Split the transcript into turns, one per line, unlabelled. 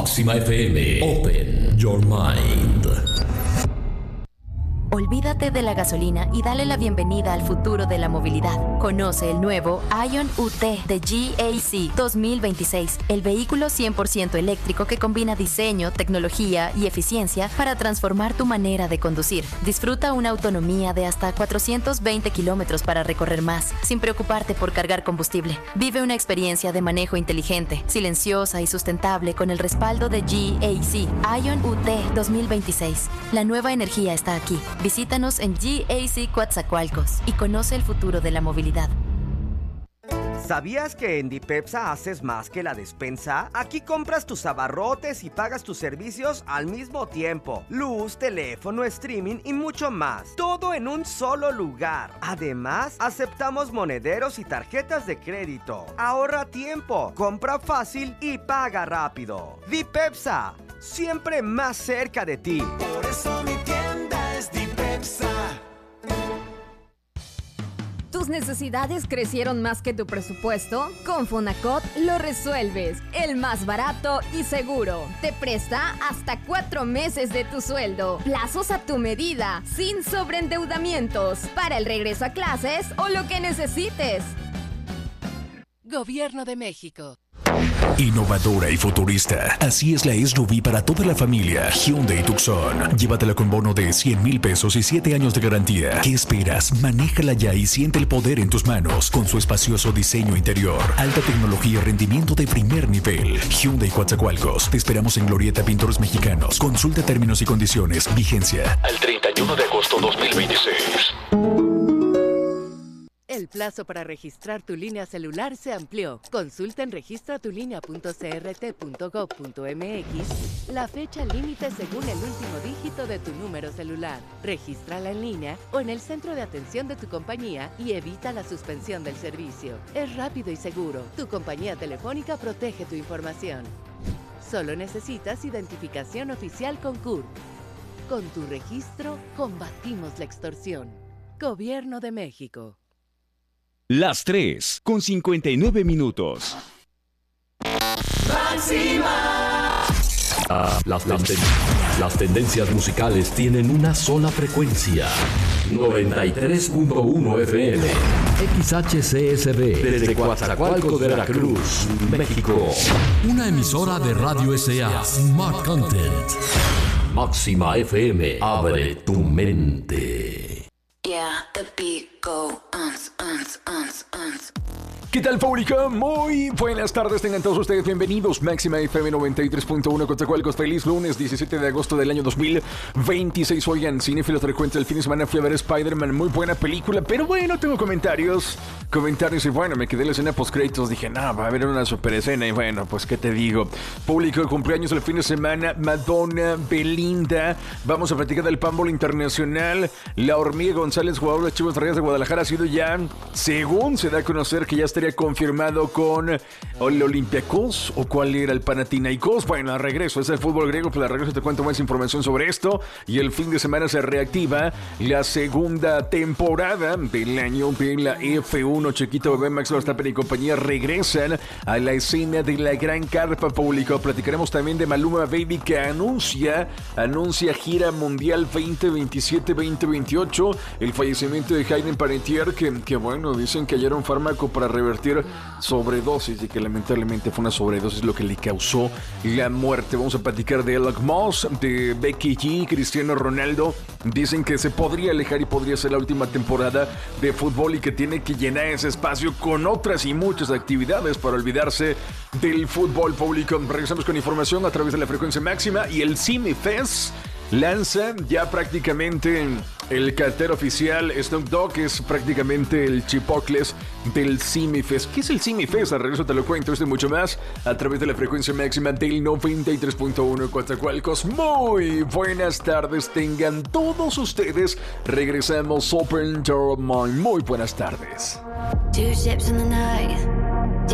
Máxima FM. Open your mind.
Olvídate de la gasolina y dale la bienvenida al futuro de la movilidad. Conoce el nuevo Ion UT de GAC 2026, el vehículo 100% eléctrico que combina diseño, tecnología y eficiencia para transformar tu manera de conducir. Disfruta una autonomía de hasta 420 kilómetros para recorrer más, sin preocuparte por cargar combustible. Vive una experiencia de manejo inteligente, silenciosa y sustentable con el respaldo de GAC. Ion UT 2026. La nueva energía está aquí. Visítanos en GAC Coatzacoalcos y conoce el futuro de la movilidad.
¿Sabías que en Dipepsa haces más que la despensa? Aquí compras tus abarrotes y pagas tus servicios al mismo tiempo. Luz, teléfono, streaming y mucho más. Todo en un solo lugar. Además, aceptamos monederos y tarjetas de crédito. Ahorra tiempo, compra fácil y paga rápido. Dipepsa, siempre más cerca de ti.
Por eso mi tienda es Dipepsa.
¿Tus necesidades crecieron más que tu presupuesto? Con Fonacot lo resuelves. El más barato y seguro. Te presta hasta 4 meses de tu sueldo. Plazos a tu medida, sin sobreendeudamientos. Para el regreso a clases o lo que necesites.
Gobierno de México.
Innovadora y futurista. Así es la SUV para toda la familia. Hyundai Tucson. Llévatela con bono de 100,000 pesos y 7 años de garantía. ¿Qué esperas? Manéjala ya y siente el poder en tus manos. Con su espacioso diseño interior, alta tecnología y rendimiento de primer nivel. Hyundai Coatzacoalcos. Te esperamos en Glorieta Pintores Mexicanos. Consulta términos y condiciones. Vigencia al 31 de agosto 2026.
El plazo para registrar tu línea celular se amplió. Consulta en registratulinea.crt.gov.mx la fecha límite según el último dígito de tu número celular. Regístrala en línea o en el centro de atención de tu compañía y evita la suspensión del servicio. Es rápido y seguro. Tu compañía telefónica protege tu información. Solo necesitas identificación oficial con CURP. Con tu registro, combatimos la extorsión. Gobierno de México.
Las 3 con 59 minutos.
Máxima. Las tendencias musicales tienen una sola frecuencia. 93.1 FM. XHCSB. Desde Coatzacoalcos, Veracruz, México. Una emisora de Radio S.A. Smart Content. Máxima FM. Abre tu mente.
Yeah, the beat go uns.
¿Qué tal, público? Muy buenas tardes, tengan todos ustedes bienvenidos. Máxima FM 93.1 Coatzacoalcos. Feliz lunes 17 de agosto del año 2026. Oigan, cinéfilos, te cuento, el fin de semana fui a ver Spider-Man, muy buena película, pero bueno, tengo comentarios y bueno, me quedé en la escena post-créditos, dije, no, va a haber una super escena y bueno, pues qué te digo. Público, el cumpleaños el fin de semana, Madonna, Belinda, vamos a platicar del Pambol Internacional, La Hormiga González, jugador de Chivas Rayadas de Guadalajara, ha sido ya, según se da a conocer, que ya estaría confirmado con el Olympiacos, o cuál era el Panathinaikos. Bueno, a regreso, es el fútbol griego, pero a regreso te cuento más información sobre esto. Y el fin de semana se reactiva la segunda temporada del año de la F1. Chiquito Bebé, Max Verstappen y compañía regresan a la escena de la gran carpa, público. Platicaremos también de Maluma Baby, que anuncia gira mundial 2027-2028. El fallecimiento de Hayden Panettiere, que bueno, dicen que hallaron fármaco para revertir sobredosis y que lamentablemente fue una sobredosis lo que le causó la muerte. Vamos a platicar de Elon Musk, de Becky G, Cristiano Ronaldo. Dicen que se podría alejar y podría ser la última temporada de fútbol y que tiene que llenar ese espacio con otras y muchas actividades para olvidarse del fútbol público. Regresamos con información a través de la frecuencia máxima y el CineFest lanza ya prácticamente el cartel oficial. Snoop Dogg es prácticamente el chipocles del CineFest. ¿Qué es el CineFest? Al regreso te lo cuento, esto y mucho más a través de la frecuencia máxima del 93.1 Coatzacoalcos. Muy buenas tardes tengan todos ustedes. Regresamos Open Your Mind. Muy buenas tardes.
Two ships in the night,